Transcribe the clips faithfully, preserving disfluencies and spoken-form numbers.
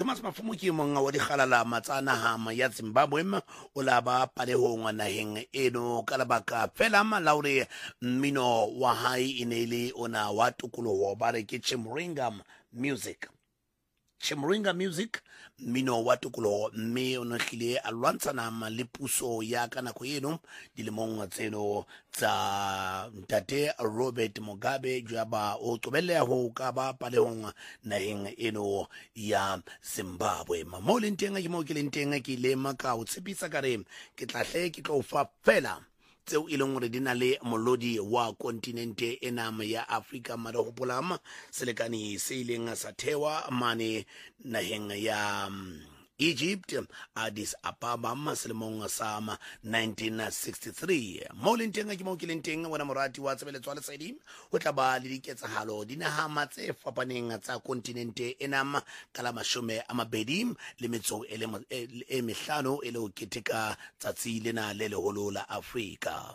Thomas Mafumo ke monga wa dikgalala matsana hama ya Zimbabwe o la ba palehong naheng eno ka lebaka fela malaure mmino wa hae inele ona wa tukoloho ba re ke Chimringa Music Chimringa Music mmino wa tukoloho mme o nagile a lwantshana le puso ya kana go eno dilemong tseno tsa Ntate Robert Mugabe jaba o tobelle ho ka ba palehong naheng eno ya Zimbabwe mamole ntenga ke mo ke lentenga ke le maka o tshepisa kare ke tlahle ke tlo fa fela tseo e leng gore di na le molodi wa kontinente enama ya Afrika mara go polama selekane se ileng sa thewa mane naheng ya Egypt Addis Ababa selemong sa nineteen sixty-three mo lentenga ke mo ke lentenga wena morati wa tsebeletswa le sedi go tla ba le diketsahalo dinahama tse fapaneng tsa kontinente enama kala mashome a mabedi le metso e e mehlano e le o keteka tsatsi lena le leholo la Afrika.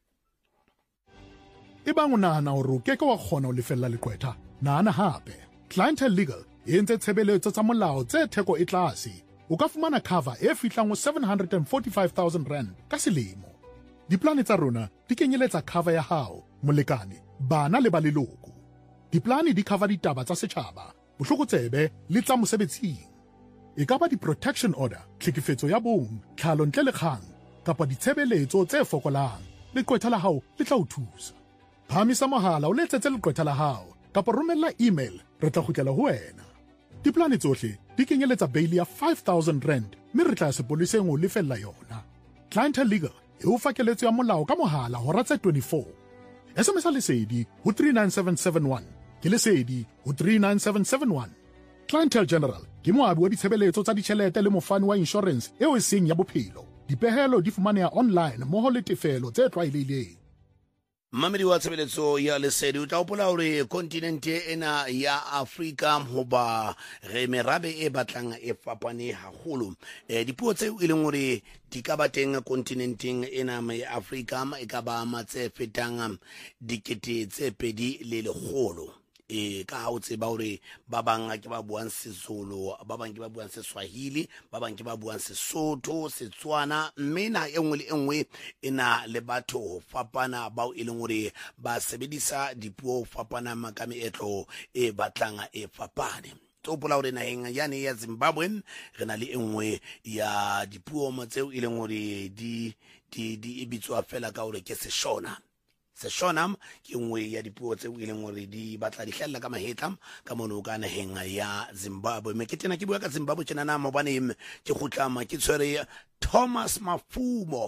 E bang o nahana hore o keke wa kgona ho lefella leqwetha nahana hape Clientele Legal e entse tshebeletso tsa molao tse theko e tlase o ka fumana cover e fihlang ho seven hundred forty-five thousand rand ka selemo. Diplane tsa rona di kenyeletsa cover ya hao, molekane, bana le ba leloko. Diplane di cover ditaba tsa setjhaba, bohlokotsebe le tsa mosebetsing. E ka ba di-protection order, tlhekefetso ya bong, tlhalo ntle le kgang, kapa ditshebeletso tse fokolang. Leqwetha la hao le tla o thusa. Phamisa mohala o letsetse leqwetha la hao, kapa romella email, re tla kgutlela ho wena. Diplane tsohle di kenyeletsa bail ya five thousand rand mme re tla sepoleseng o lefella yona. Clientele Legal e o fa keletso ya molao ka mohala hora tse twenty-four. S M S lesedi ho three nine seven seven one ke lesedi ho three nine seven seven one. Clientele General ke moabi wa ditshebeletso tsa ditjhelete le mofani wa insurance eo e seng ya bophelo. Dipehelo di fumaneha online mmoho le tefelo tse tlwaelehileng. Mamedi wa tshebeletso ya lesedi o tla hopola hore kontinente ena ya Afrika hoba re merabe e batlang e fapane haholo e dipuo tseo e leng hore di ka ba teng kontinenteng ena ya Afrika e ka ba matse fetang dikete tse pedi le lekgolo e ka ha o tseba hore ba bang ke ba buang Sezulu ba bang ke ba buang Seswahili ba bang ke ba buang Sesotho Setswana mme na engwe le engwe ena le batho ho fapana bao e leng hore ba sebedisa dipuo ho fapana ka meetlo e batlang e fapane. Topola hore naheng yane ya Zimbabwe re na le engwe ya dipuo tseo e leng hore di di di ibitswa fela ka hore ke Seshona. Seshona ke nngwe ya dipuo tseo e leng hore di batla di hlella ka mahetla ka mono ka naheng ya Zimbabwe. Me ke tena ke bua ka Zimbabwe tjena na mobane ke khutlama ke tshwere Thomas Mafumo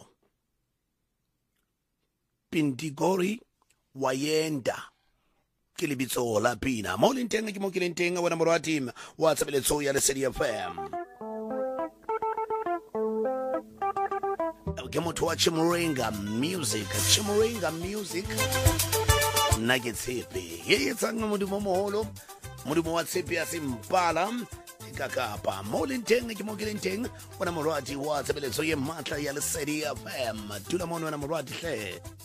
Pintigori Wayenda ke lebitso la pina mo lenteng ke mo ke lenteng wena moro wa team wa tshebeletso ya Lesedi F M ke motho wa Chimringa Music Chimringa Music nna ke tshepe ye etsang modimo moholo modimo wa tshepe ya Simpala ka kapa mo lenteng ke mo ke lenteng wena morwati wa tshebeletso ye matla ya Lesedi F M tula mono wena morwati hle